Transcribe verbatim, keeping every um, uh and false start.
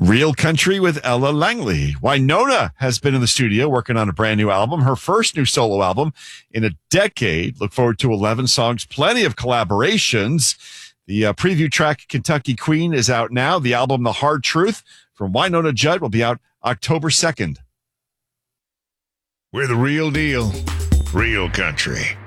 Real Country with Ella Langley. Wynonna has been in the studio working on a brand new album, her first new solo album in a decade. Look forward to eleven songs, plenty of collaborations. The uh, preview track, Kentucky Queen, is out now. The album, The Hard Truth, from Wynonna Judd, will be out October second. We're the real deal, real country.